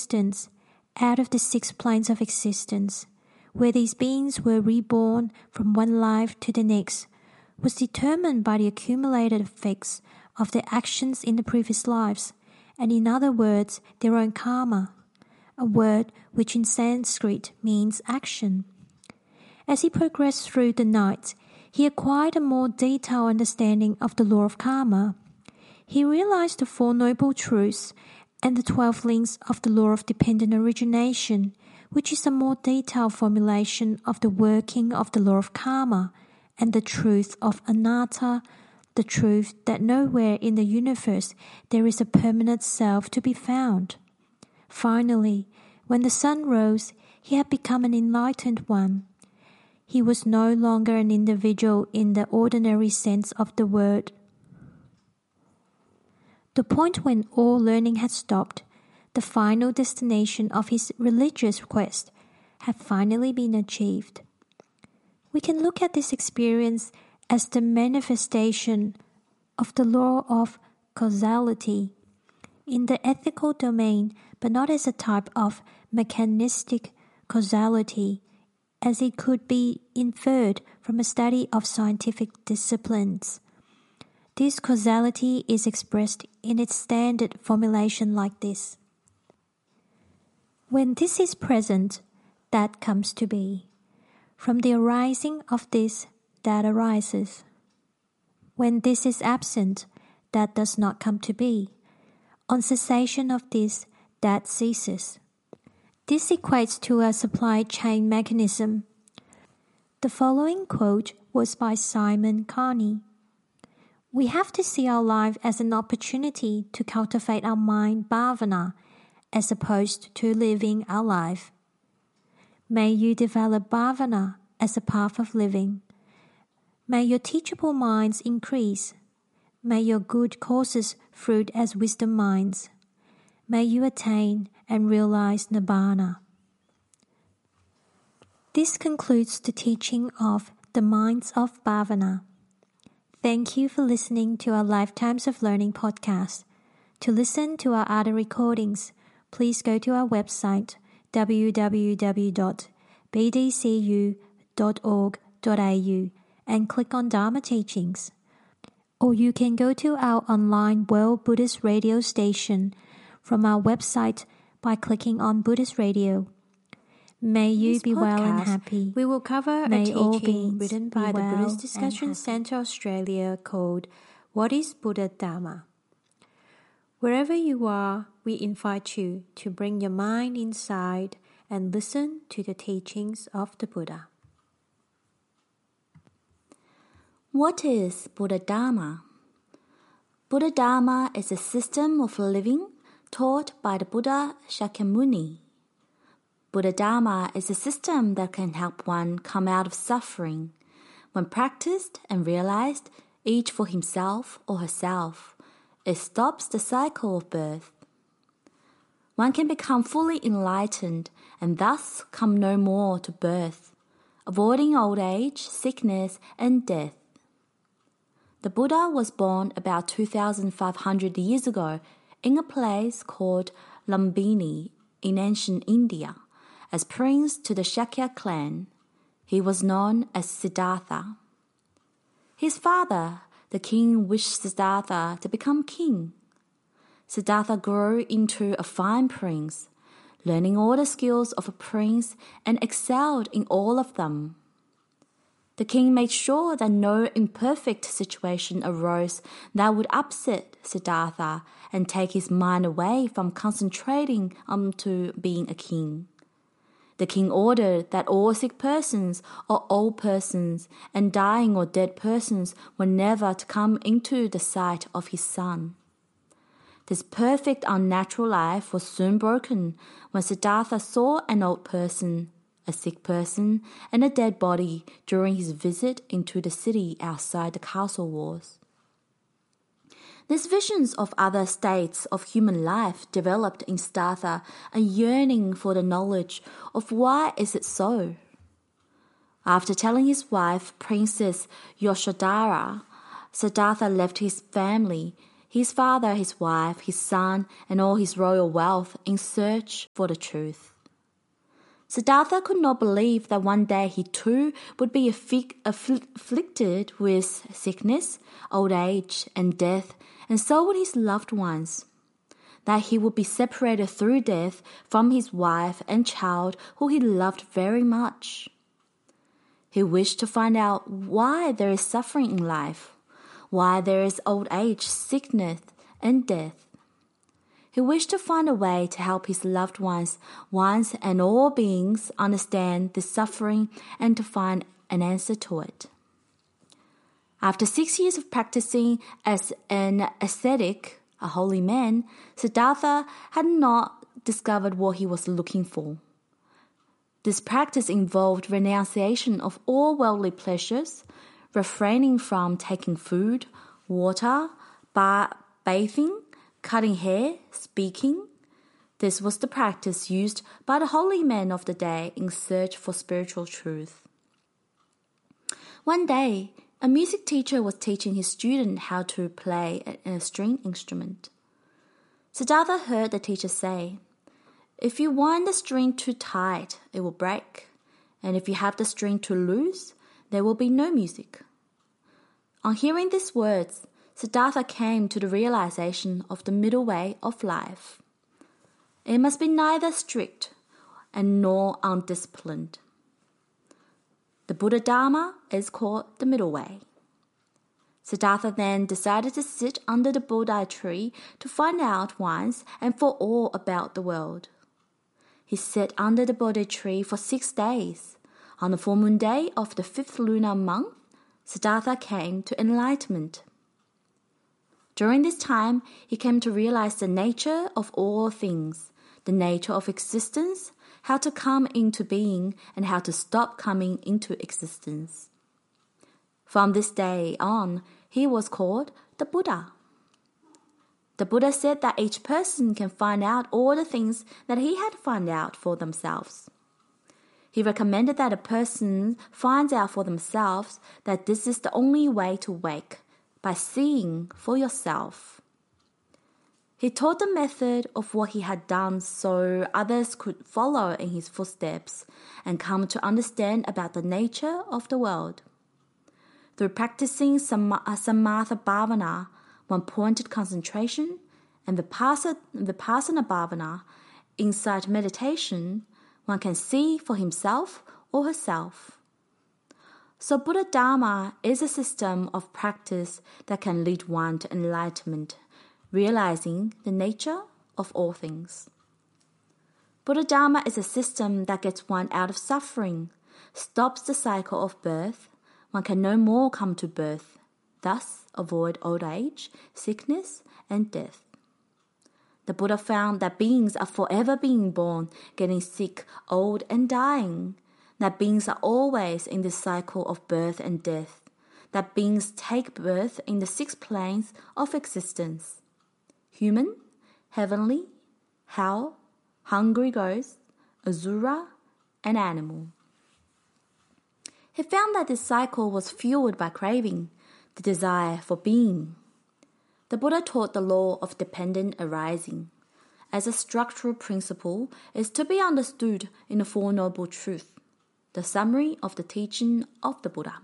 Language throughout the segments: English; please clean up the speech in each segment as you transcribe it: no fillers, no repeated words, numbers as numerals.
existence out of the 6 planes of existence, where these beings were reborn from one life to the next, was determined by the accumulated effects of their actions in the previous lives, and in other words, their own karma, a word which in Sanskrit means action. As he progressed through the night, he acquired a more detailed understanding of the law of karma. He realized the 4 noble truths and the 12 links of the law of dependent origination, which is a more detailed formulation of the working of the law of karma and the truth of anatta, the truth that nowhere in the universe there is a permanent self to be found. Finally, when the sun rose, he had become an enlightened one. He was no longer an individual in the ordinary sense of the word. The point when all learning had stopped, the final destination of his religious quest, had finally been achieved. We can look at this experience as the manifestation of the law of causality in the ethical domain, but not as a type of mechanistic causality, as it could be inferred from a study of scientific disciplines. This causality is expressed in its standard formulation like this. When this is present, that comes to be. From the arising of this, that arises. When this is absent, that does not come to be. On cessation of this, that ceases. This equates to a supply chain mechanism. The following quote was by Simon Carney. We have to see our life as an opportunity to cultivate our mind bhavana, as opposed to living our life. May you develop bhavana as a path of living. May your teachable minds increase. May your good causes fruit as wisdom minds. May you attain and realize Nibbana. This concludes the teaching of the Minds of Bhavana. Thank you for listening to our Lifetimes of Learning podcast. To listen to our other recordings, please go to our website www.bdcu.org.au and click on Dharma Teachings. Or you can go to our online World Buddhist Radio station from our website by clicking on Buddhist Radio. May you be well and happy. We will cover a teaching written by the Buddhist Discussion Centre Australia called What is Buddha Dharma? Wherever you are, we invite you to bring your mind inside and listen to the teachings of the Buddha. What is Buddha Dharma? Buddha Dharma is a system of living taught by the Buddha Shakyamuni. Buddha Dharma is a system that can help one come out of suffering when practiced and realized, each for himself or herself. It stops the cycle of birth. One can become fully enlightened and thus come no more to birth, avoiding old age, sickness, and death. The Buddha was born about 2,500 years ago in a place called Lumbini in ancient India. As prince to the Shakya clan, he was known as Siddhartha. His father, the king, wished Siddhartha to become king. Siddhartha grew into a fine prince, learning all the skills of a prince and excelled in all of them. The king made sure that no imperfect situation arose that would upset Siddhartha and take his mind away from concentrating onto being a king. The king ordered that all sick persons or old persons and dying or dead persons were never to come into the sight of his son. This perfect unnatural life was soon broken when Siddhartha saw an old person, a sick person, and a dead body during his visit into the city outside the castle walls. These visions of other states of human life developed in Siddhartha a yearning for the knowledge of why is it so. After telling his wife, Princess Yashodhara, Siddhartha left his family. his father, his wife, his son, and all his royal wealth in search for the truth. Siddhartha could not believe that one day he too would be afflicted with sickness, old age, and death, and so would his loved ones. That he would be separated through death from his wife and child who he loved very much. He wished to find out why there is suffering in life, why there is old age, sickness, and death. He wished to find a way to help his loved ones once and all beings understand this suffering and to find an answer to it. After 6 years of practicing as an ascetic, a holy man, Siddhartha had not discovered what he was looking for. This practice involved renunciation of all worldly pleasures, refraining from taking food, water, bathing, cutting hair, speaking. This was the practice used by the holy men of the day in search for spiritual truth. One day, a music teacher was teaching his student how to play a string instrument. Siddhartha heard the teacher say, "If you wind the string too tight, it will break, and if you have the string too loose, there will be no music." On hearing these words, Siddhartha came to the realization of the middle way of life. It must be neither strict and nor undisciplined. The Buddha Dharma is called the middle way. Siddhartha then decided to sit under the Bodhi tree to find out once and for all about the world. He sat under the Bodhi tree for 6 days. On the full moon day of the 5th lunar month, Siddhartha came to enlightenment. During this time, he came to realize the nature of all things, the nature of existence, how to come into being, and how to stop coming into existence. From this day on, he was called the Buddha. The Buddha said that each person can find out all the things that he had found out for themselves. He recommended that a person finds out for themselves that this is the only way to wake, by seeing for yourself. He taught the method of what he had done so others could follow in his footsteps and come to understand about the nature of the world. Through practicing Samatha Bhavana, one-pointed concentration, and Vipassana Bhavana, insight meditation, one can see for himself or herself. So Buddha Dharma is a system of practice that can lead one to enlightenment, realizing the nature of all things. Buddha Dharma is a system that gets one out of suffering, stops the cycle of birth. One can no more come to birth, thus avoid old age, sickness, and death. The Buddha found that beings are forever being born, getting sick, old, and dying. That beings are always in the cycle of birth and death, that beings take birth in the 6 planes of existence: human, heavenly, hell, hungry ghost, asura, and animal. He found that this cycle was fueled by craving, the desire for being. The Buddha taught the law of dependent arising, as a structural principle is to be understood in the Four Noble Truths, the summary of the teaching of the Buddha.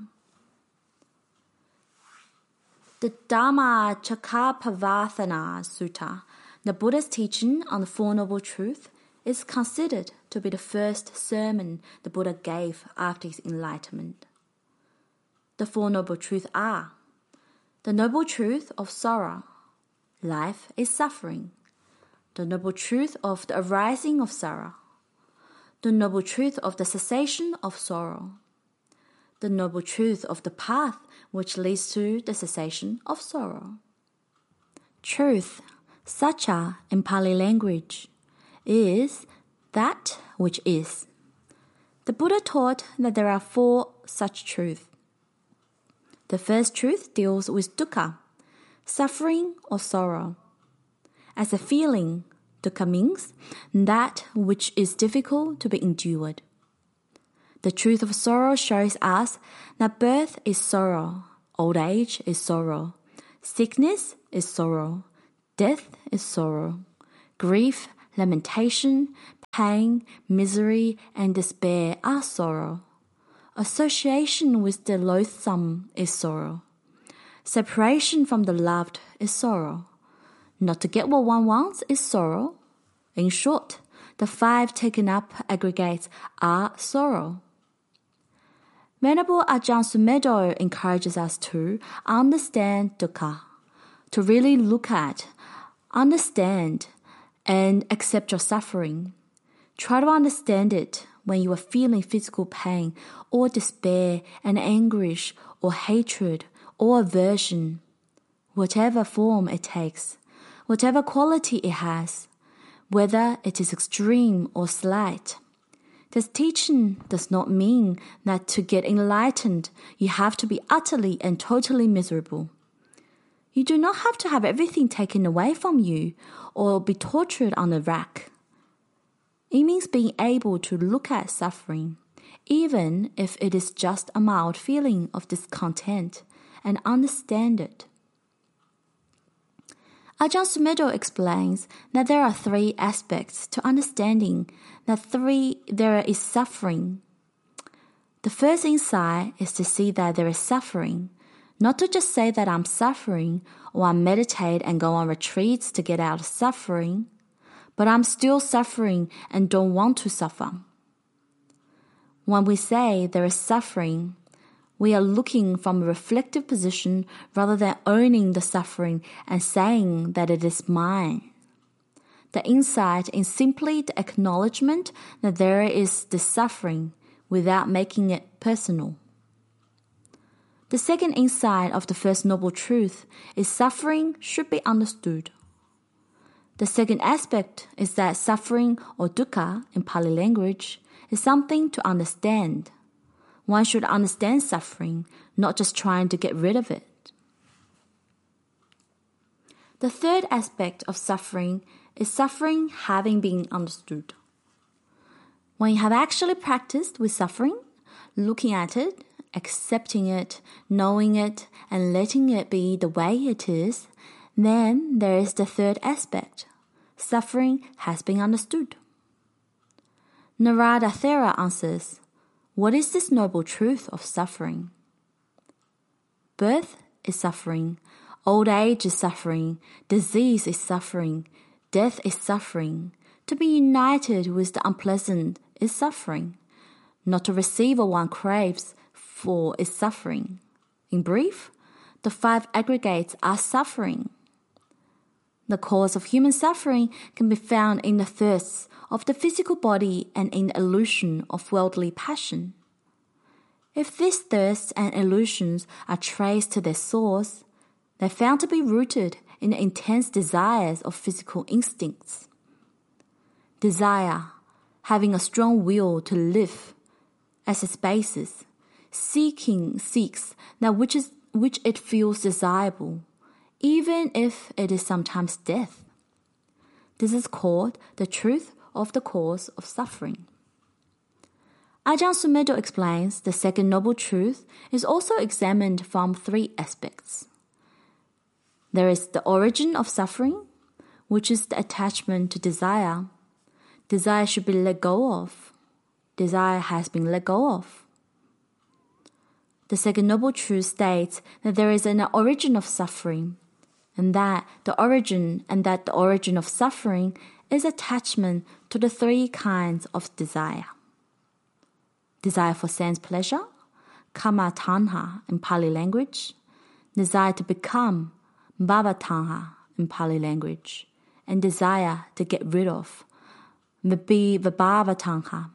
The Dhammacakkappavattana Sutta, the Buddha's teaching on the Four Noble Truths, is considered to be the first sermon the Buddha gave after his enlightenment. The Four Noble Truths are: the Noble Truth of sorrow, life is suffering; the Noble Truth of the arising of sorrow; the Noble Truth of the cessation of sorrow; the Noble Truth of the path which leads to the cessation of sorrow. Truth, Satcha in Pali language, is that which is. The Buddha taught that there are 4 such truths. The first truth deals with dukkha, suffering or sorrow. As a feeling, dukkha means that which is difficult to be endured. The truth of sorrow shows us that birth is sorrow, old age is sorrow, Sickness is sorrow. Death is sorrow. Grief, lamentation, pain, misery, and despair are sorrow. Association with the loathsome is sorrow. Separation from the loved is sorrow. Not to get what one wants is sorrow. In short, the 5 taken up aggregates are sorrow. Venerable Ajahn Sumedho encourages us to understand dukkha, to really look at, understand, and accept your suffering. Try to understand it when you are feeling physical pain or despair and anguish or hatred or aversion, whatever form it takes, whatever quality it has, whether it is extreme or slight. This teaching does not mean that to get enlightened, you have to be utterly and totally miserable. You do not have to have everything taken away from you or be tortured on a rack. It means being able to look at suffering, even if it is just a mild feeling of discontent, and understand it. Ajahn Sumedho explains that there are 3 aspects to understanding that there is suffering. The first insight is to see that there is suffering, not to just say that I'm suffering or I meditate and go on retreats to get out of suffering, but I'm still suffering and don't want to suffer. When we say there is suffering, we are looking from a reflective position rather than owning the suffering and saying that it is mine. The insight is simply the acknowledgement that there is this suffering without making it personal. The second insight of the First Noble Truth is suffering should be understood. The second aspect is that suffering, or dukkha in Pali language, is something to understand. One should understand suffering, not just trying to get rid of it. The third aspect of suffering is suffering having been understood. When you have actually practiced with suffering, looking at it, accepting it, knowing it, and letting it be the way it is, then there is the third aspect. Suffering has been understood. Narada Thera answers, what is this noble truth of suffering? Birth is suffering, old age is suffering, disease is suffering, death is suffering. To be united with the unpleasant is suffering. Not to receive what one craves for is suffering. In brief, the 5 aggregates are suffering. The cause of human suffering can be found in the thirsts of the physical body and in the illusion of worldly passion. If these thirsts and illusions are traced to their source, they're found to be rooted in the intense desires of physical instincts. Desire, having a strong will to live, as its basis, seeks that which it feels desirable, even if it is sometimes death. This is called the truth of the cause of suffering. Ajahn Sumedho explains the second noble truth is also examined from 3 aspects. There is the origin of suffering, which is the attachment to desire. Desire should be let go of. Desire has been let go of. The second noble truth states that there is an origin of suffering, and that the origin of suffering is attachment to the 3 kinds of desire. Desire for sense pleasure, kama tanha in Pali language, desire to become, bhava tanha in Pali language, and desire to get rid of, vibhava tanha.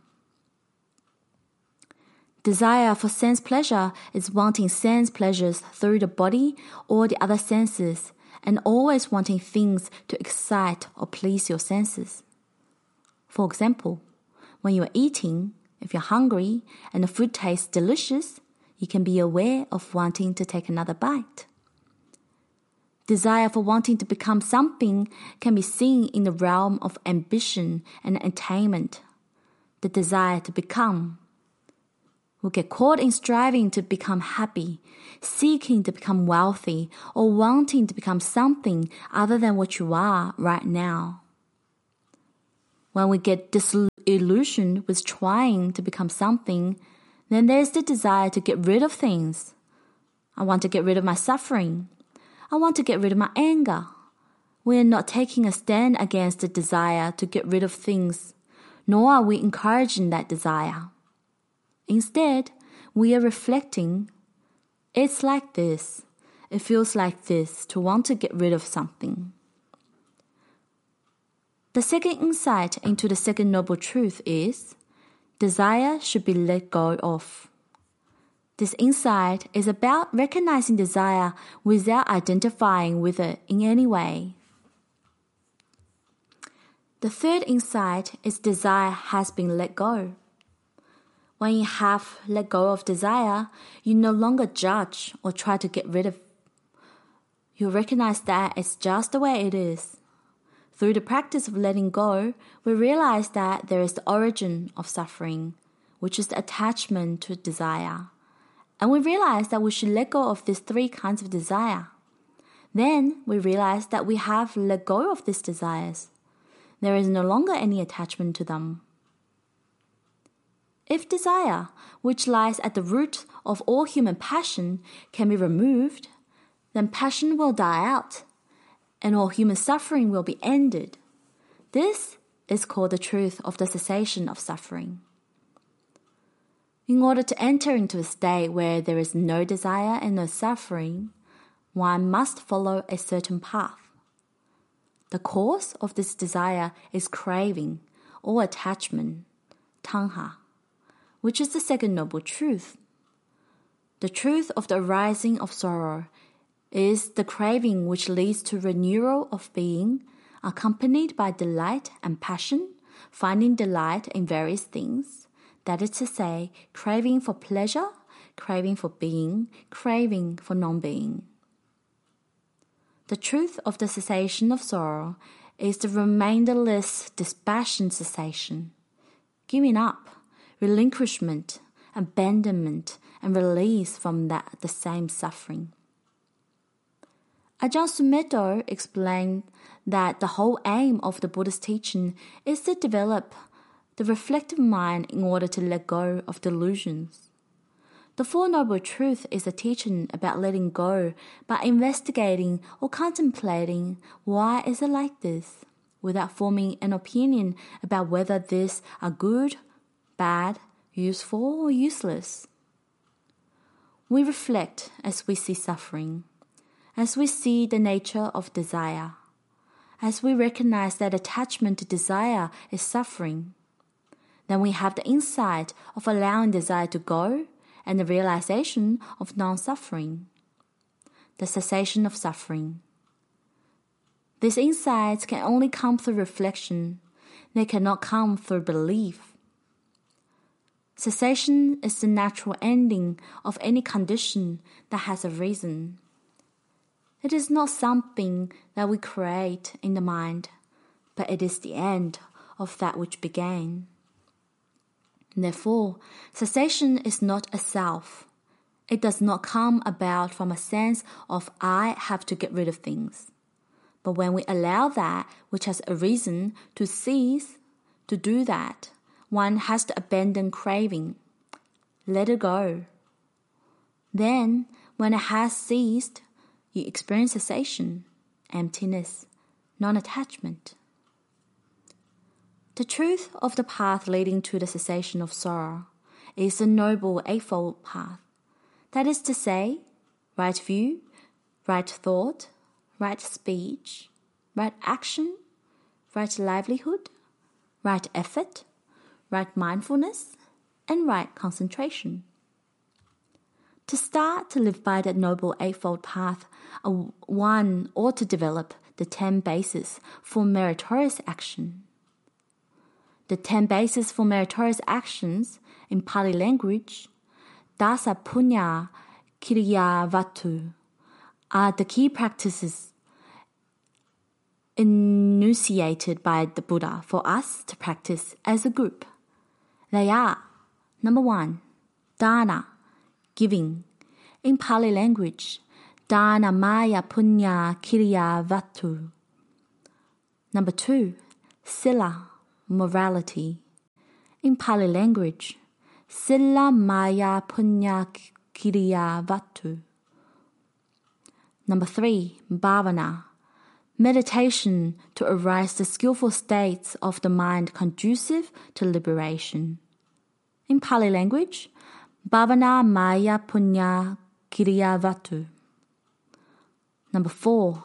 Desire for sense pleasure is wanting sense pleasures through the body or the other senses, and always wanting things to excite or please your senses. For example, when you are eating, if you're hungry and the food tastes delicious, you can be aware of wanting to take another bite. Desire for wanting to become something can be seen in the realm of ambition and attainment. The desire to become. will get caught in striving to become happy, seeking to become wealthy, or wanting to become something other than what you are right now. When we get disillusioned with trying to become something, then there's the desire to get rid of things. I want to get rid of my suffering. I want to get rid of my anger. We are not taking a stand against the desire to get rid of things, nor are we encouraging that desire. Instead, we are reflecting, it's like this, it feels like this to want to get rid of something. The second insight into the second noble truth is, desire should be let go of. This insight is about recognizing desire without identifying with it in any way. The third insight is desire has been let go. When you have let go of desire, you no longer judge or try to get rid of it. You recognize that it's just the way it is. Through the practice of letting go, we realize that there is the origin of suffering, which is the attachment to desire. And we realize that we should let go of these three kinds of desire. Then we realize that we have let go of these desires. There is no longer any attachment to them. If desire, which lies at the root of all human passion, can be removed, then passion will die out, and all human suffering will be ended. This is called the truth of the cessation of suffering. In order to enter into a state where there is no desire and no suffering, one must follow a certain path. The cause of this desire is craving or attachment, tanha, which is the second noble truth. The truth of the arising of sorrow is the craving which leads to renewal of being, accompanied by delight and passion, finding delight in various things, that is to say, craving for pleasure, craving for being, craving for non-being. The truth of the cessation of sorrow is the remainderless dispassion cessation, giving up, relinquishment, abandonment, and release from the same suffering. Ajahn Sumedho explained that the whole aim of the Buddha's teaching is to develop the reflective mind in order to let go of delusions. The Four Noble Truths is a teaching about letting go by investigating or contemplating why is it like this, without forming an opinion about whether these are good, bad, useful, or useless. We reflect as we see suffering, as we see the nature of desire, as we recognize that attachment to desire is suffering. Then we have the insight of allowing desire to go and the realization of non-suffering, the cessation of suffering. These insights can only come through reflection. They cannot come through belief. Cessation is the natural ending of any condition that has a reason. It is not something that we create in the mind, but it is the end of that which began. Therefore, cessation is not a self. It does not come about from a sense of I have to get rid of things. But when we allow that which has a reason to cease, to do that, one has to abandon craving, let it go. Then, when it has ceased, you experience cessation, emptiness, non-attachment. The truth of the path leading to the cessation of sorrow is the Noble Eightfold Path. That is to say, right view, right thought, right speech, right action, right livelihood, right effort, right mindfulness, and right concentration. To start to live by the Noble Eightfold Path, one ought to develop the 10 bases for meritorious action. The 10 bases for meritorious actions in Pali language, Dasa Punya Kiriya Vatu, are the key practices enunciated by the Buddha for us to practice as a group. They are, number 1, Dana, giving. In Pali language, Dana Maya Punya Kiriya Vatu. Number 2, Sila, morality. In Pali language, Sila Maya Punya Kiriya Vatu. Number 3, Bhavana, meditation to arise the skillful states of the mind conducive to liberation. In Pali language, Bhavana Maya Punya Kiriya Vatu. Number 4,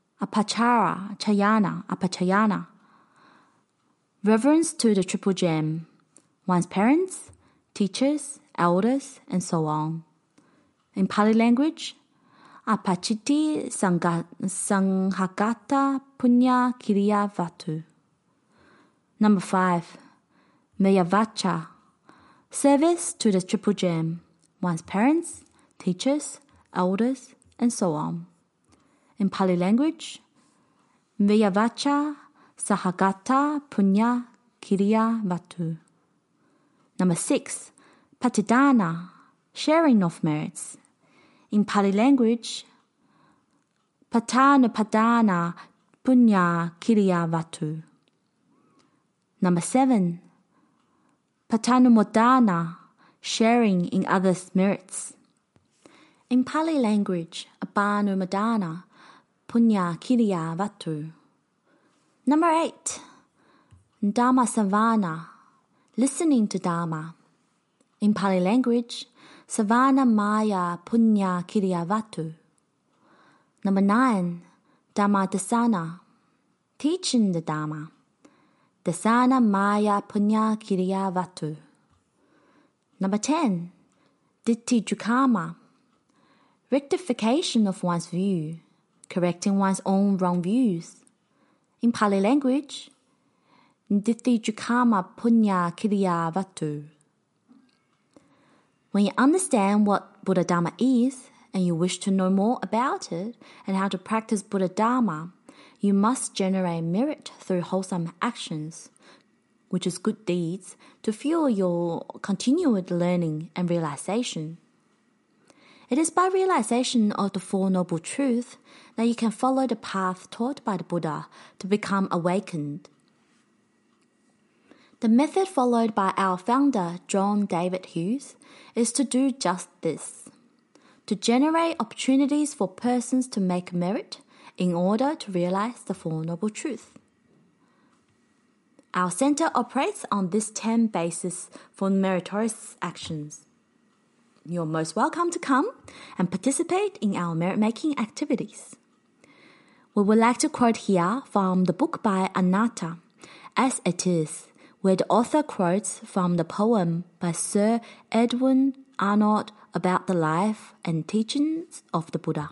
Apachayana, reverence to the Triple Gem, one's parents, teachers, elders, and so on. In Pali language, Apachiti Sanghagata Punya Kiriya Vatu. Number 5, Mayavacha, service to the Triple Gem, one's parents, teachers, elders, and so on. In Pali language, Mayavacha Sahagata Punya Kiriya Vatu. Number 6, Patidana, sharing of merits. In Pali language, Patanupadana Punya Kiriya Vatu. Number 7, Patanumodana, sharing in others' merits. In Pali language, Abanumadana Punya Kiriya Vatu. Number 8, Dhamma Savana, listening to Dharma. In Pali language, Savana Maya Punya Kiriya Vatu. Number 9, Dhamma Dasana, teaching the Dharma. Dasana Maya Punya Kiriya Vatu. Number 10, Ditti Jukama, rectification of one's view, correcting one's own wrong views. In Pali language, Ditti Jukama Punya Kiriya Vatu. When you understand what Buddha Dharma is, and you wish to know more about it and how to practice Buddha Dharma, you must generate merit through wholesome actions, which is good deeds, to fuel your continued learning and realization. It is by realization of the Four Noble Truths that you can follow the path taught by the Buddha to become awakened. The method followed by our founder, John David Hughes, is to do just this, to generate opportunities for persons to make merit in order to realize the Four Noble Truths. Our center operates on this 10 basis for meritorious actions. You're most welcome to come and participate in our merit-making activities. We would like to quote here from the book by Anatta, As It Is, where the author quotes from the poem by Sir Edwin Arnold about the life and teachings of the Buddha.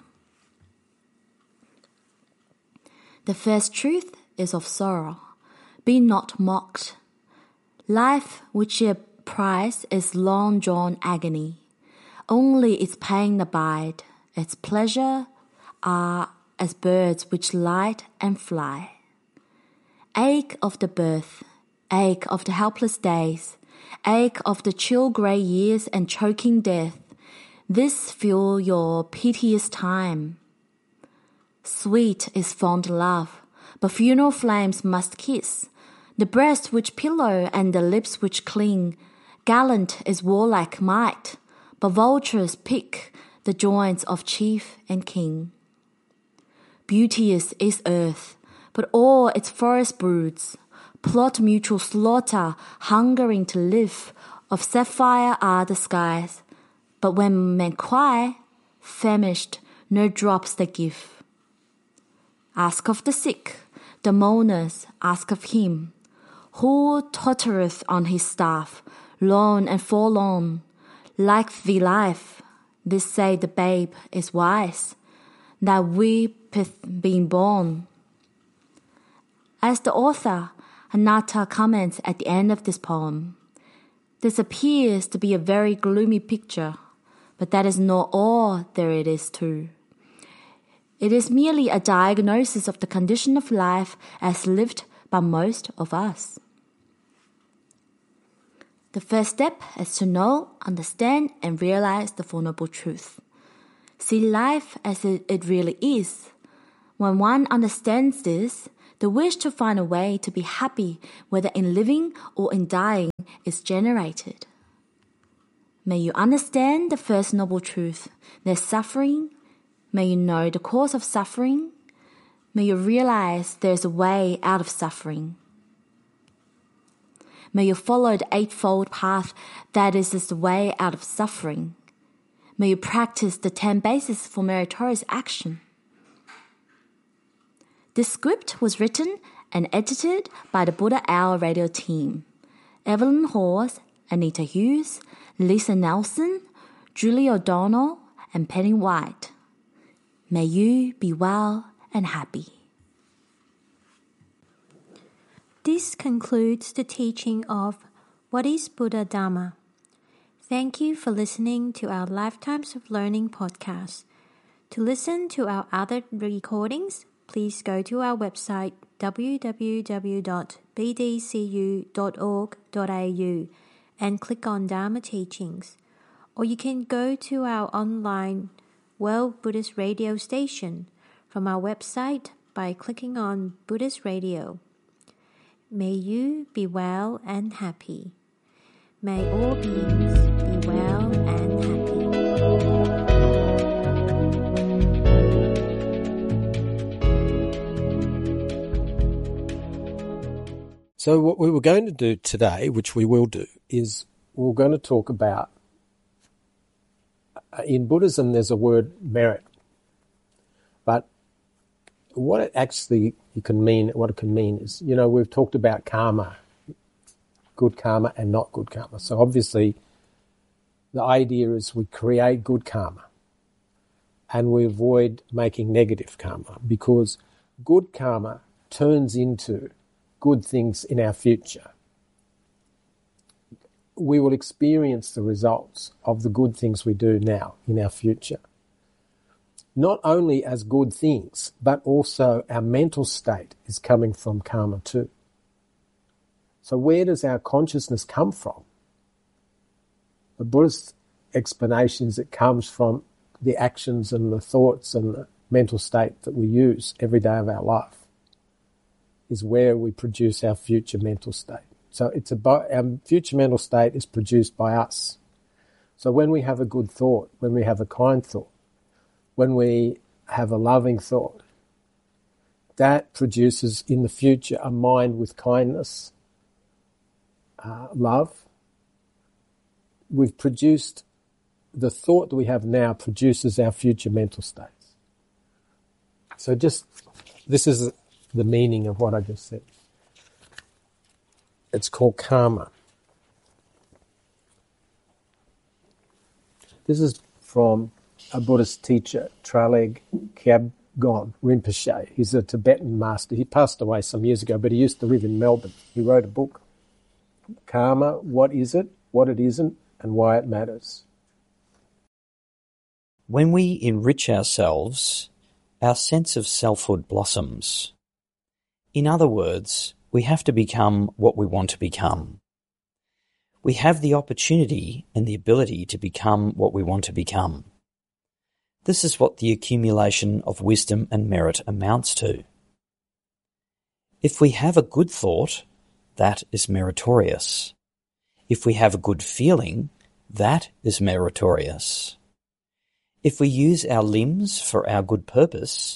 The first truth is of sorrow. Be not mocked. Life which ye prize is long-drawn agony. Only its pain abide, its pleasure are as birds which light and fly. Ache of the birth, ache of the helpless days, ache of the chill grey years and choking death, this fuel your piteous time. Sweet is fond love, but funeral flames must kiss the breast which pillow and the lips which cling. Gallant is warlike might, but vultures pick the joints of chief and king. Beauteous is earth, but all its forest broods plot mutual slaughter, hungering to live. Of sapphire are the skies, but when men cry, famished, no drops they give. Ask of the sick, the mourners ask of him, who tottereth on his staff, lone and forlorn. Like the life, this say the babe is wise, that weepeth being born. As the author, Anatta, comments at the end of this poem, this appears to be a very gloomy picture, but that is not all there it is too. It is merely a diagnosis of the condition of life as lived by most of us. The first step is to know, understand, and realize the Four Noble Truths. See life as it really is. When one understands this, the wish to find a way to be happy, whether in living or in dying, is generated. May you understand the first noble truth, there's suffering. May you know the cause of suffering. May you realize there's a way out of suffering. May you follow the eightfold path that is the way out of suffering. May you practice the 10 bases for meritorious action. This script was written and edited by the Buddha Hour radio team. Evelyn Hawes, Anita Hughes, Lisa Nelson, Julie O'Donnell, and Penny White. May you be well and happy. This concludes the teaching of What is Buddha Dharma? Thank you for listening to our Lifetimes of Learning podcast. To listen to our other recordings, please go to our website www.bdcu.org.au and click on Dharma Teachings. Or you can go to our online World Buddhist Radio station from our website by clicking on Buddhist Radio. May you be well and happy. May all beings be well and happy. So what we were going to do today, which we will do, is we're going to talk about, in Buddhism there's a word merit, but what it actually can mean is, we've talked about karma, good karma and not good karma. So obviously the idea is we create good karma and we avoid making negative karma, because good karma turns into good things in our future. We will experience the results of the good things we do now in our future. Not only as good things, but also our mental state is coming from karma too. So where does our consciousness come from? The Buddhist explanation is it comes from the actions and the thoughts and the mental state that we use every day of our life, is where we produce our future mental state. So it's about our future mental state is produced by us. So when we have a good thought, when we have a kind thought, when we have a loving thought, that produces in the future a mind with kindness, love. We've produced, the thought that we have now produces our future mental states. So this is the meaning of what I just said. It's called karma. This is from a Buddhist teacher, Traleg Kyabgon Rinpoche. He's a Tibetan master. He passed away some years ago, but he used to live in Melbourne. He wrote a book, Karma, What Is It, What It Isn't, and Why It Matters. When we enrich ourselves, our sense of selfhood blossoms. In other words, we have to become what we want to become. We have the opportunity and the ability to become what we want to become. This is what the accumulation of wisdom and merit amounts to. If we have a good thought, that is meritorious. If we have a good feeling, that is meritorious. If we use our limbs for a good purpose,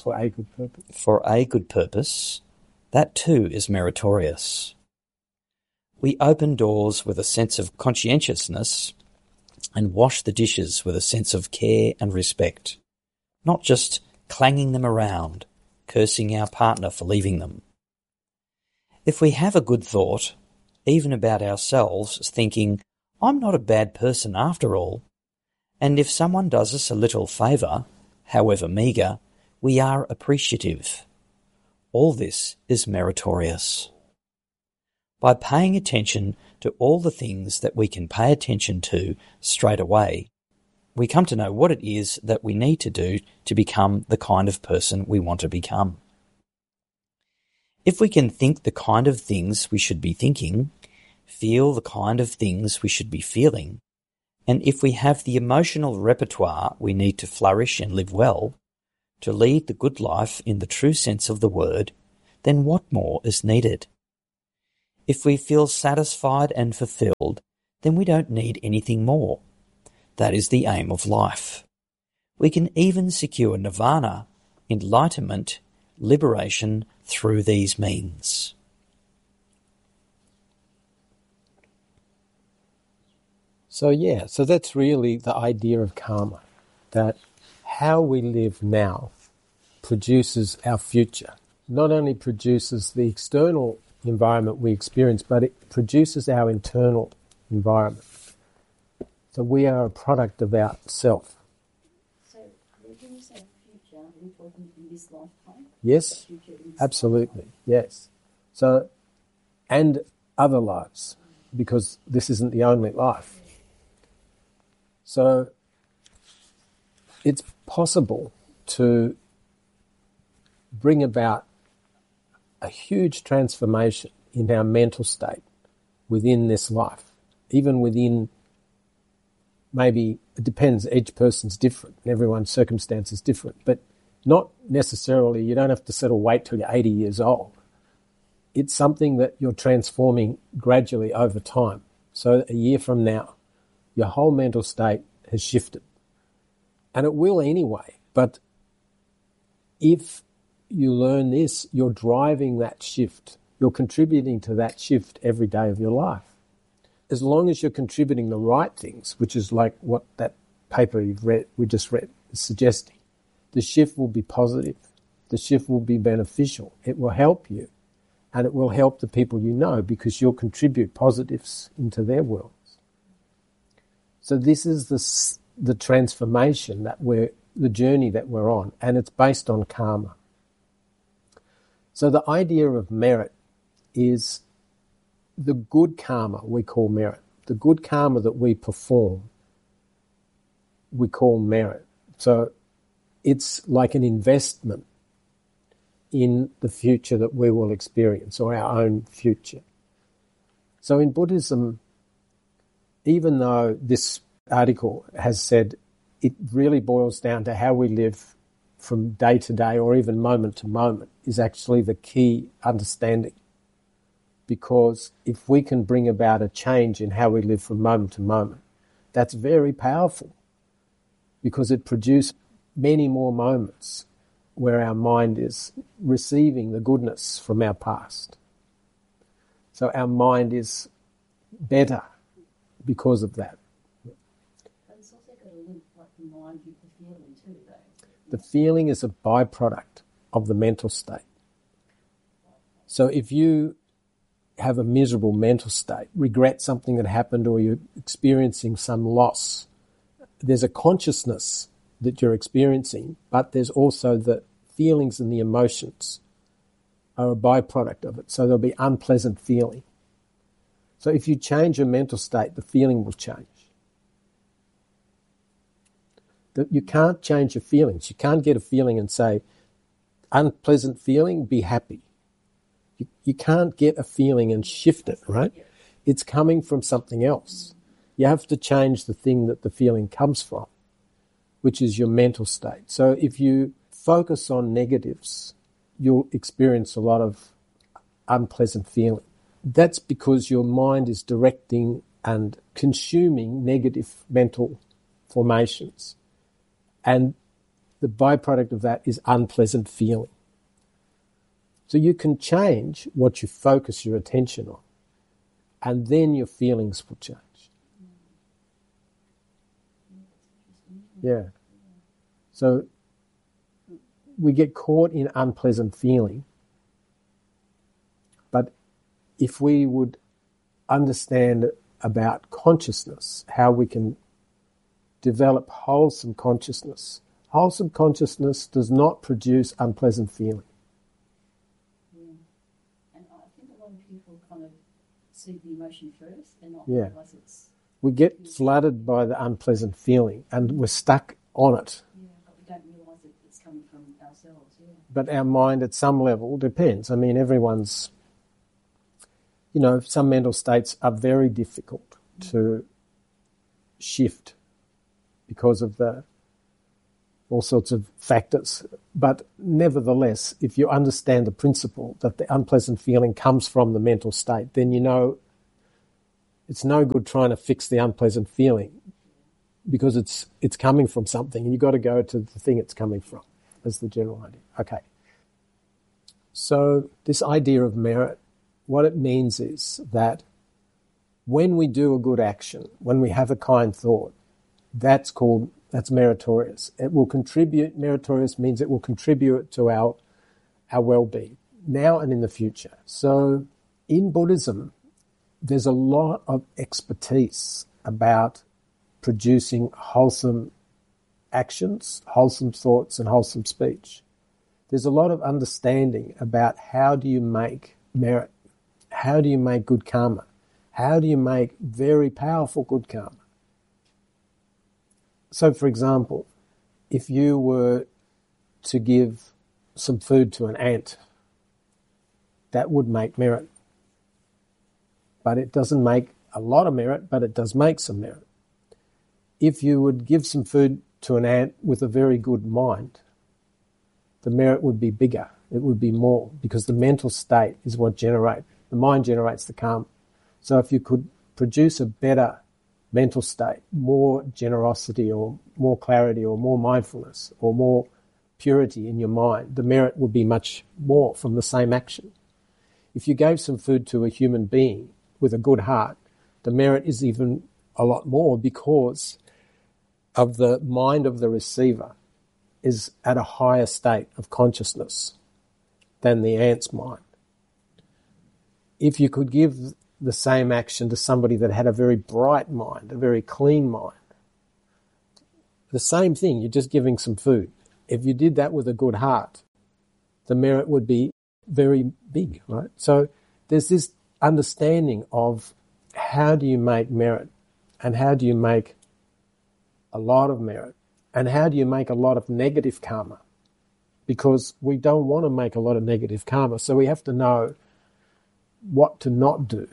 that too is meritorious. We open doors with a sense of conscientiousness and wash the dishes with a sense of care and respect, not just clanging them around, cursing our partner for leaving them. If we have a good thought, even about ourselves, thinking, I'm not a bad person after all, and if someone does us a little favour, however meagre, we are appreciative. All this is meritorious. By paying attention to all the things that we can pay attention to straight away, we come to know what it is that we need to do to become the kind of person we want to become. If we can think the kind of things we should be thinking, feel the kind of things we should be feeling, and if we have the emotional repertoire we need to flourish and live well, to lead the good life in the true sense of the word, then what more is needed? If we feel satisfied and fulfilled, then we don't need anything more. That is the aim of life. We can even secure nirvana, enlightenment, liberation through these means. So that's really the idea of karma, that how we live now produces our future. Not only produces the external environment we experience, but it produces our internal environment. So we are a product of our self. So when you say future, are we talking in this lifetime? Yes, absolutely, yes. So, and other lives, because this isn't the only life. So it's possible to bring about a huge transformation in our mental state within this life, even within, maybe, it depends, each person's different, everyone's circumstance is different, but not necessarily, you don't have to wait till you're 80 years old. It's something that you're transforming gradually over time. So a year from now, your whole mental state has shifted. And it will anyway, but if you learn this, you're driving that shift. You're contributing to that shift every day of your life. As long as you're contributing the right things, which is like what that paper we just read is suggesting, the shift will be positive. The shift will be beneficial. It will help you, and it will help the people you know because you'll contribute positives into their worlds. So this is the transformation the journey that we're on, and it's based on karma. So the idea of merit is the good karma we call merit. The good karma that we perform, we call merit. So it's like an investment in the future that we will experience, or our own future. So in Buddhism, even though this article has said it really boils down to how we live from day to day or even moment to moment is actually the key understanding. Because if we can bring about a change in how we live from moment to moment, that's very powerful because it produces many more moments where our mind is receiving the goodness from our past. So our mind is better because of that. But it's also got to link like the mind with the feeling too, though. The feeling is a byproduct of the mental state. So if you have a miserable mental state, regret something that happened, or you're experiencing some loss, there's a consciousness that you're experiencing, but there's also the feelings and the emotions are a byproduct of it. So there'll be unpleasant feeling. So if you change your mental state, the feeling will change. You can't change your feelings. You can't get a feeling and say, unpleasant feeling, be happy. You can't get a feeling and shift it, right? It's coming from something else. You have to change the thing that the feeling comes from, which is your mental state. So if you focus on negatives, you'll experience a lot of unpleasant feeling. That's because your mind is directing and consuming negative mental formations. And the byproduct of that is unpleasant feeling. So you can change what you focus your attention on, and then your feelings will change. Yeah. So we get caught in unpleasant feeling, but if we would understand about consciousness, how we can develop wholesome consciousness does not produce unpleasant feeling. And I think a lot of people kind of see the emotion first and not Yeah. realize it's... We get flooded by the unpleasant feeling and we're stuck on it. Yeah, but we don't realise that it's coming from ourselves, yeah. But our mind at some level depends. I mean, some mental states are very difficult to shift because of all sorts of factors. But nevertheless, if you understand the principle that the unpleasant feeling comes from the mental state, then it's no good trying to fix the unpleasant feeling because it's coming from something, and you've got to go to the thing it's coming from. That's the general idea. Okay. So this idea of merit, what it means is that when we do a good action, when we have a kind thought, that's meritorious. It will contribute. Meritorious means it will contribute to our well-being now and in the future. So in Buddhism, there's a lot of expertise about producing wholesome actions, wholesome thoughts, and wholesome speech. There's a lot of understanding about how do you make merit, how do you make good karma, how do you make very powerful good karma. So, for example, if you were to give some food to an ant, that would make merit. But it doesn't make a lot of merit, but it does make some merit. If you would give some food to an ant with a very good mind, the merit would be bigger. It would be more, because the mental state is what generates. The mind generates the karma. So if you could produce a better mental state, more generosity or more clarity or more mindfulness or more purity in your mind, the merit would be much more from the same action. If you gave some food to a human being with a good heart, the merit is even a lot more because of the mind of the receiver is at a higher state of consciousness than the ant's mind. If you could give the same action to somebody that had a very bright mind, a very clean mind, the same thing, you're just giving some food. If you did that with a good heart, the merit would be very big, right? So there's this understanding of how do you make merit and how do you make a lot of merit and how do you make a lot of negative karma, because we don't want to make a lot of negative karma, so we have to know what to not do.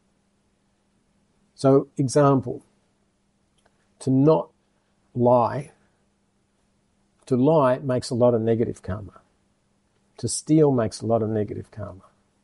So, example, to not lie. To lie makes a lot of negative karma. To steal makes a lot of negative karma.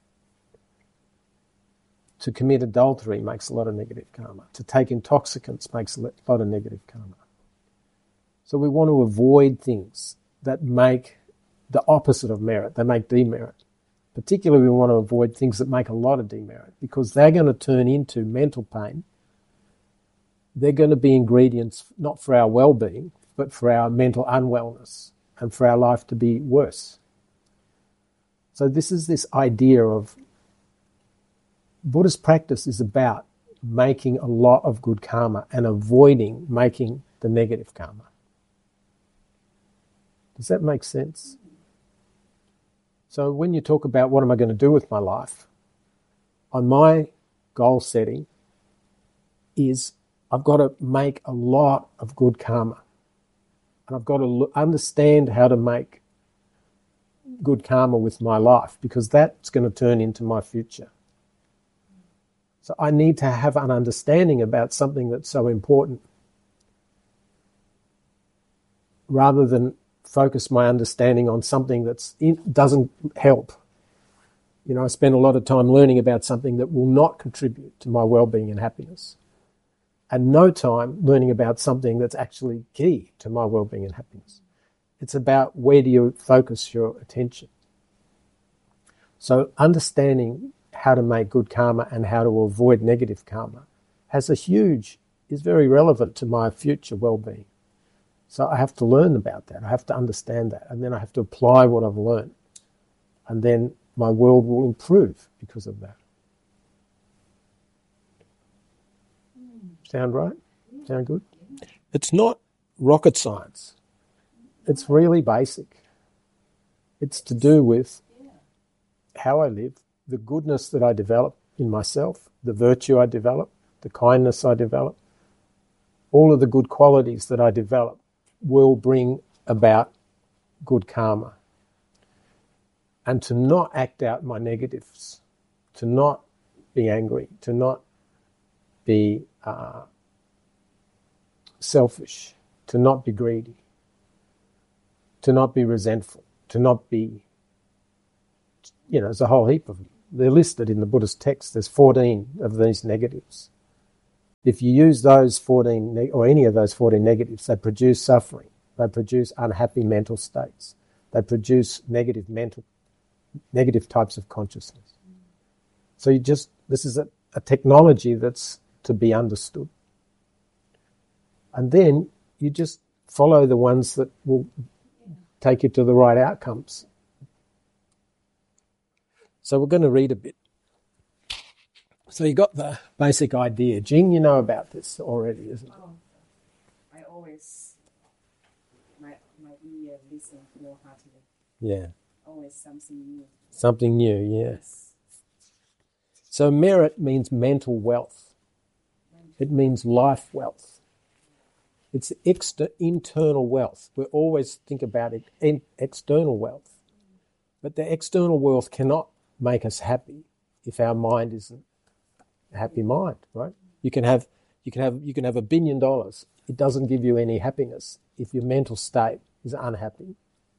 To commit adultery makes a lot of negative karma. To take intoxicants makes a lot of negative karma. So we want to avoid things that make the opposite of merit. They make demerit. Particularly we want to avoid things that make a lot of demerit, because they're going to turn into mental pain. They're going to be ingredients not for our well-being, but for our mental unwellness and for our life to be worse. So this is this idea of Buddhist practice is about making a lot of good karma and avoiding making the negative karma. Does that make sense? So when you talk about what am I going to do with my life, on my goal setting is I've got to make a lot of good karma. And I've got to understand how to make good karma with my life, because that's going to turn into my future. So I need to have an understanding about something that's so important, rather than focus my understanding on something that doesn't help. I spend a lot of time learning about something that will not contribute to my well-being and happiness, and no time learning about something that's actually key to my well-being and happiness. It's about where do you focus your attention. So understanding how to make good karma and how to avoid negative karma is very relevant to my future well-being. So I have to learn about that. I have to understand that. And then I have to apply what I've learned. And then my world will improve because of that. Sound right? Sound good? It's not rocket science. It's really basic. It's to do with how I live, the goodness that I develop in myself, the virtue I develop, the kindness I develop. All of the good qualities that I develop will bring about good karma. And to not act out my negatives, to not be angry, to not be selfish, to not be greedy, to not be resentful, to not be, there's a whole heap of them. They're listed in the Buddhist text. There's 14 of these negatives. If you use those 14, or any of those 14 negatives, they produce suffering. They produce unhappy mental states. They produce negative types of consciousness. So this is a technology that's to be understood. And then you just follow the ones that will take you to the right outcomes. So we're going to read a bit. So you got the basic idea. Jing, you know about this already, isn't it? I always, my ear listen wholeheartedly. Yeah. Always something new. Something new, yeah. So merit means mental wealth. It means life wealth. It's internal wealth. We always think about it, external wealth. But the external wealth cannot make us happy if our mind isn't a happy mind, right? You can have $1 billion. It doesn't give you any happiness if your mental state is unhappy.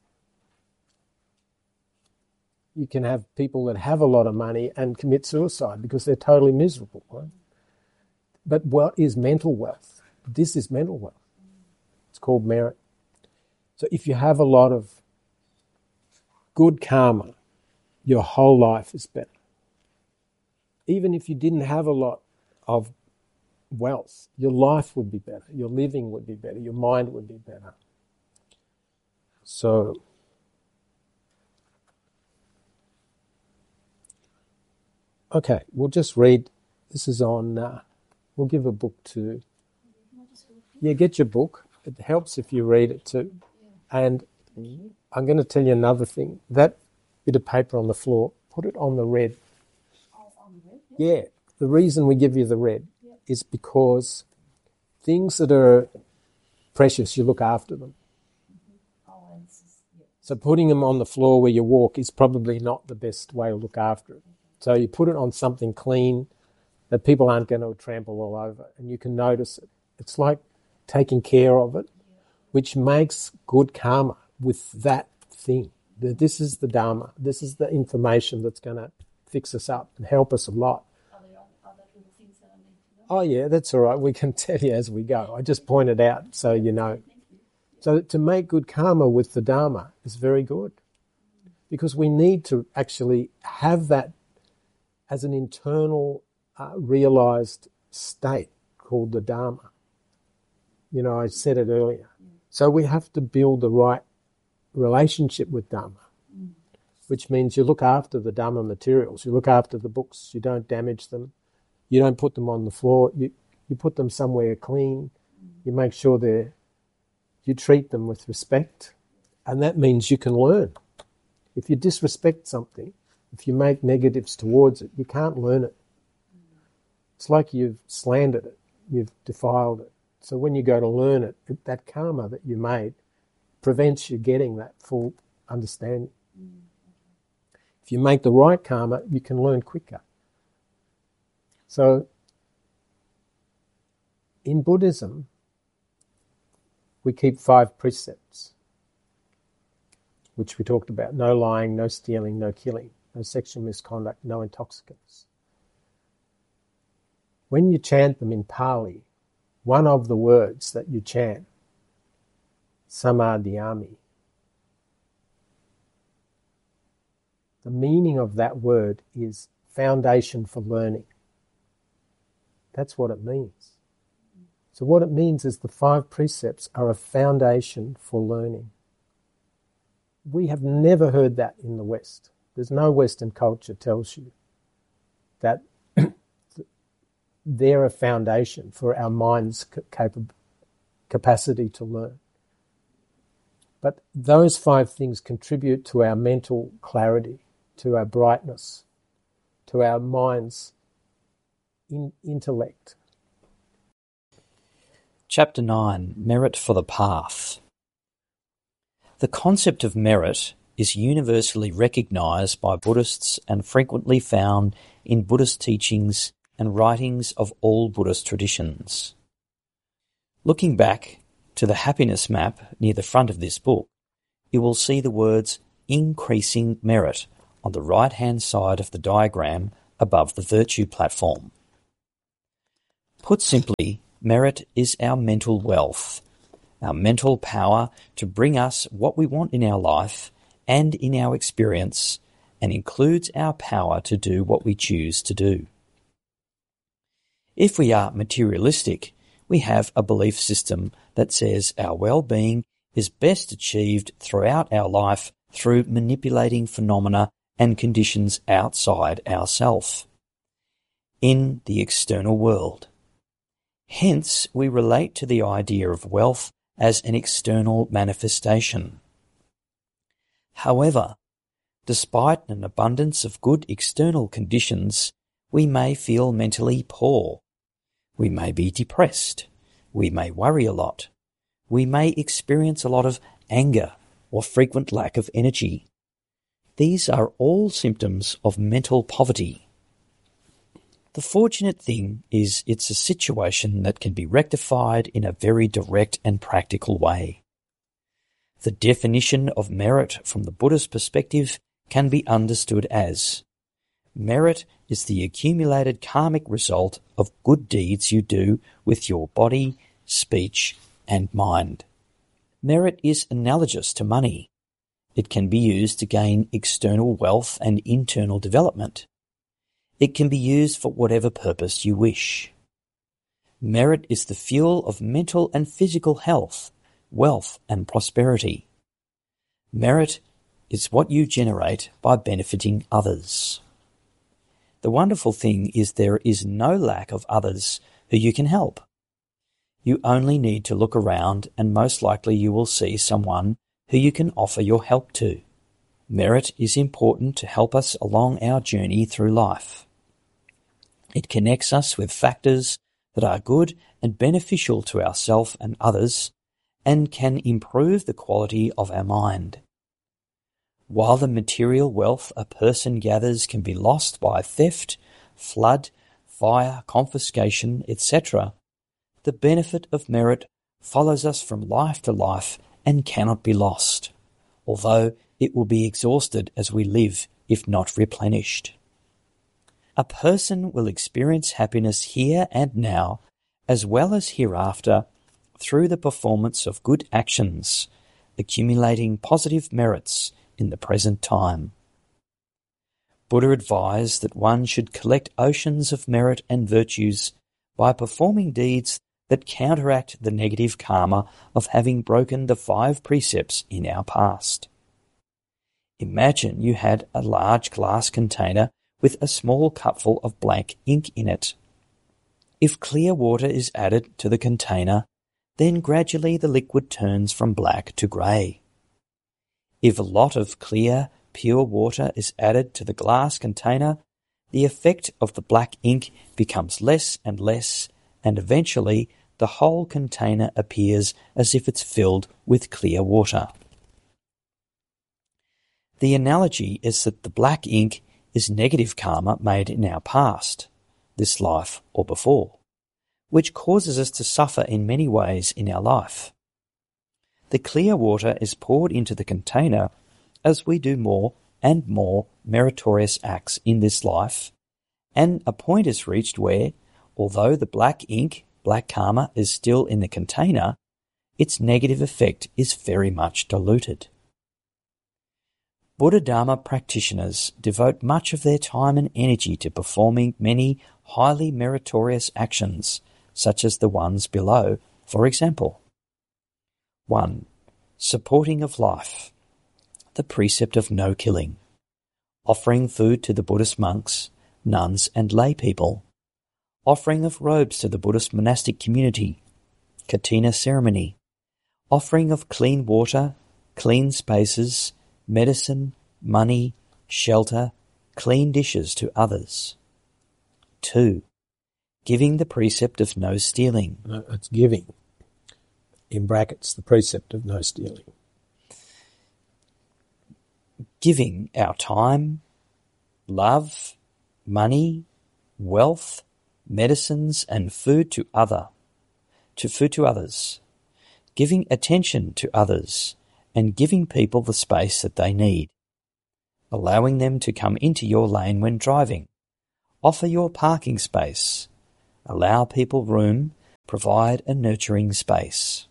You can have people that have a lot of money and commit suicide because they're totally miserable, right? But what is mental wealth? This is mental wealth. It's called merit. So if you have a lot of good karma, your whole life is better. Even if you didn't have a lot of wealth, your life would be better, your living would be better, your mind would be better. So, okay, we'll just read. This is on, we'll give a book to, get your book. It helps if you read it too. And I'm going to tell you another thing. That bit of paper on the floor, put it on the red. Yeah, the reason we give you the red is because things that are precious, you look after them. So putting them on the floor where you walk is probably not the best way to look after it. So you put it on something clean that people aren't going to trample all over, and you can notice it. It's like taking care of it, which makes good karma with that thing. This is the Dharma. This is the information that's going to fix us up and help us a lot. Are there little things that I need to know? Oh, yeah, that's all right. We can tell you as we go. I just point it out so you know. So to make good karma with the Dharma is very good, because we need to actually have that as an internal realized state called the Dharma. I said it earlier. So we have to build the right relationship with Dharma, which means you look after the Dharma materials, you look after the books, you don't damage them, you don't put them on the floor, you put them somewhere clean, you make sure you treat them with respect, and that means you can learn. If you disrespect something, if you make negatives towards it, you can't learn it. It's like you've slandered it, you've defiled it. So when you go to learn it, that karma that you made prevents you getting that full understanding. If you make the right karma, you can learn quicker. So in Buddhism, we keep 5 precepts, which we talked about. No lying, no stealing, no killing, no sexual misconduct, no intoxicants. When you chant them in Pali, one of the words that you chant, samadhyami, the meaning of that word is foundation for learning. That's what it means. So what it means is the 5 precepts are a foundation for learning. We have never heard that in the West. There's no Western culture tells you that they're a foundation for our mind's capacity to learn. But those 5 things contribute to our mental clarity, to our brightness, to our mind's intellect. Chapter 9, Merit for the Path. The concept of merit is universally recognized by Buddhists and frequently found in Buddhist teachings and writings of all Buddhist traditions. Looking back to the happiness map near the front of this book, you will see the words increasing merit on the right-hand side of the diagram above the virtue platform. Put simply, merit is our mental wealth, our mental power to bring us what we want in our life and in our experience, and includes our power to do what we choose to do. If we are materialistic, we have a belief system that says our well-being is best achieved throughout our life through manipulating phenomena and conditions outside ourself, in the external world. Hence, we relate to the idea of wealth as an external manifestation. However, despite an abundance of good external conditions, we may feel mentally poor. We may be depressed. We may worry a lot. We may experience a lot of anger or frequent lack of energy. These are all symptoms of mental poverty. The fortunate thing is it's a situation that can be rectified in a very direct and practical way. The definition of merit from the Buddhist perspective can be understood as: merit is the accumulated karmic result of good deeds you do with your body, speech, and mind. Merit is analogous to money. It can be used to gain external wealth and internal development. It can be used for whatever purpose you wish. Merit is the fuel of mental and physical health, wealth and prosperity. Merit is what you generate by benefiting others. The wonderful thing is there is no lack of others who you can help. You only need to look around and most likely you will see someone who you can offer your help to. Merit is important to help us along our journey through life. It connects us with factors that are good and beneficial to ourselves and others, and can improve the quality of our mind. While the material wealth a person gathers can be lost by theft, flood, fire, confiscation, etc., the benefit of merit follows us from life to life and cannot be lost, although it will be exhausted as we live if not replenished. A person will experience happiness here and now, as well as hereafter, through the performance of good actions, accumulating positive merits in the present time. Buddha advised that one should collect oceans of merit and virtues by performing deeds that counteract the negative karma of having broken the 5 precepts in our past. Imagine you had a large glass container with a small cupful of black ink in it. If clear water is added to the container, then gradually the liquid turns from black to grey. If a lot of clear, pure water is added to the glass container, the effect of the black ink becomes less and less, and eventually the whole container appears as if it's filled with clear water. The analogy is that the black ink is negative karma made in our past, this life or before, which causes us to suffer in many ways in our life. The clear water is poured into the container as we do more and more meritorious acts in this life, and a point is reached where, although the black ink, black karma, is still in the container, its negative effect is very much diluted. Buddha Dharma practitioners devote much of their time and energy to performing many highly meritorious actions, such as the ones below, for example. 1. Supporting of life. The precept of no killing. Offering food to the Buddhist monks, nuns and lay people. Offering of robes to the Buddhist monastic community. Katina ceremony. Offering of clean water, clean spaces, medicine, money, shelter, clean dishes to others. 2. Giving the precept of no stealing. No, it's giving. In brackets, the precept of no stealing. giving our time, love, money, wealth, medicines and food to others, giving attention to others and giving people the space that they need, allowing them to come into your lane when driving, offer your parking space, allow people room, provide a nurturing space.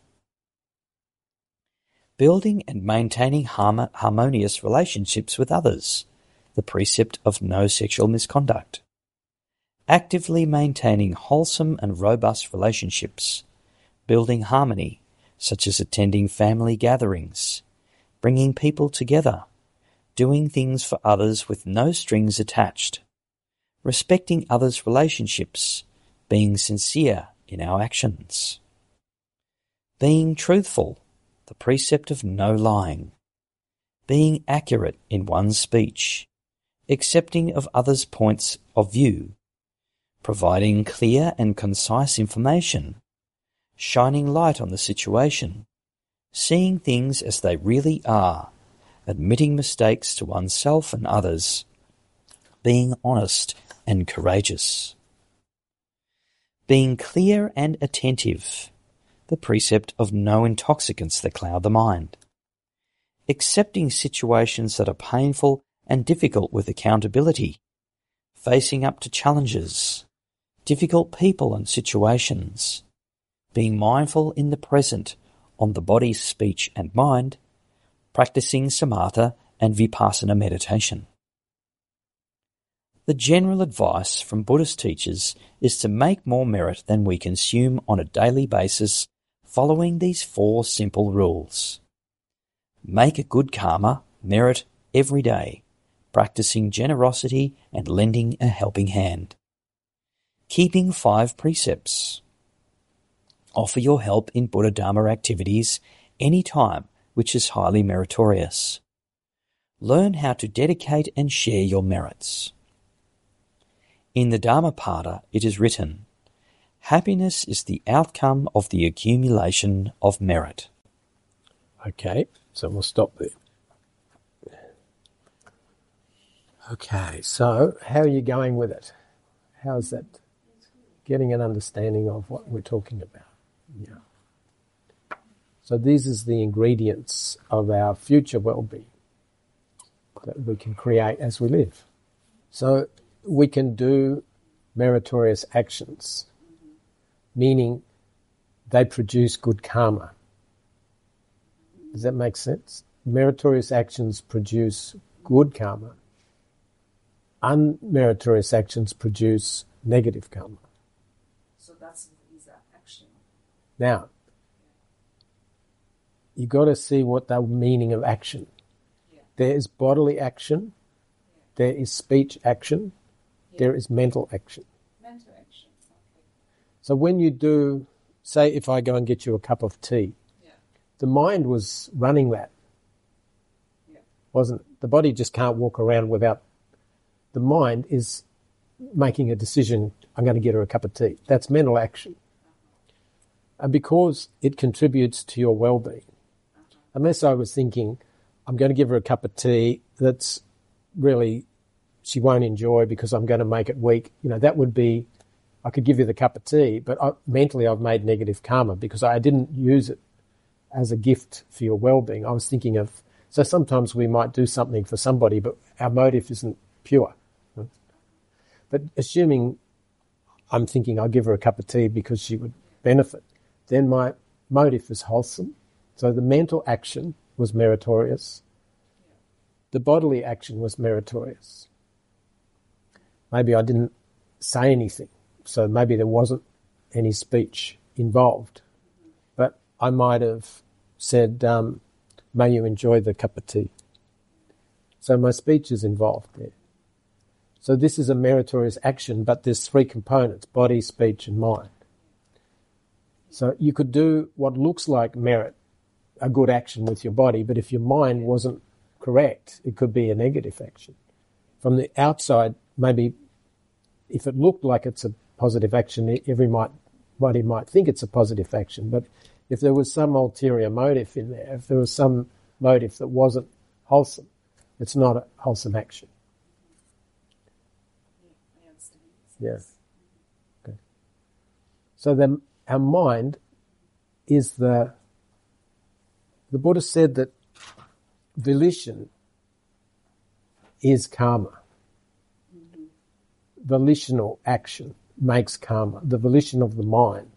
Building and maintaining harmonious relationships with others, the precept of no sexual misconduct. Actively maintaining wholesome and robust relationships, building harmony, such as attending family gatherings, bringing people together, doing things for others with no strings attached, respecting others' relationships, being sincere in our actions. Being truthful, the precept of no lying. Being accurate in one's speech, accepting of others' points of view, providing clear and concise information, shining light on the situation, seeing things as they really are, admitting mistakes to oneself and others, being honest and courageous. Being clear and attentive, the precept of no intoxicants that cloud the mind. Accepting situations that are painful and difficult with accountability, facing up to challenges, difficult people and situations, being mindful in the present on the body, speech and mind, practicing samatha and vipassana meditation. The general advice from Buddhist teachers is to make more merit than we consume on a daily basis, following these 4 simple rules. Make a good karma, merit every day, practicing generosity and lending a helping hand. Keeping 5 precepts. Offer your help in Buddha Dharma activities any time, which is highly meritorious. Learn how to dedicate and share your merits. In the Dhammapada it is written, happiness is the outcome of the accumulation of merit. Okay, so we'll stop there. Okay, so how are you going with it? How's that? Getting an understanding of what we're talking about. Yeah. So these is the ingredients of our future well-being that we can create as we live. So we can do meritorious actions, meaning they produce good karma. Does that make sense? Meritorious actions produce good karma. Unmeritorious actions produce negative karma. So that's action. Now, you've got to see what the meaning of action. Yeah. There is bodily action, there is speech action, there is mental action. Mental action, okay. So when you do, say if I go and get you a cup of tea, the mind was running that, wasn't it? The body just can't walk around without, the mind is making a decision, I'm going to get her a cup of tea. That's mental action. And because it contributes to your well-being, unless I was thinking, I'm going to give her a cup of tea that's really she won't enjoy because I'm going to make it weak, that would be, I could give you the cup of tea, but mentally I've made negative karma because I didn't use it as a gift for your well-being. I was thinking of, so sometimes we might do something for somebody, but our motive isn't pure. But assuming I'm thinking I'll give her a cup of tea because she would benefit, then my motive is wholesome. So the mental action was meritorious. The bodily action was meritorious. Maybe I didn't say anything, so maybe there wasn't any speech involved. But I might have said, may you enjoy the cup of tea. So my speech is involved there. So this is a meritorious action, but there's 3 components, body, speech and mind. So you could do what looks like merit, a good action with your body, but if your mind wasn't correct, it could be a negative action. From the outside, maybe if it looked like it's a positive action, everybody might think it's a positive action, but if there was some ulterior motive in there, if there was some motive that wasn't wholesome, It's not a wholesome action. Yeah. Okay. So our mind is the Buddha said that volition is karma. Volitional action makes karma. The volition of the mind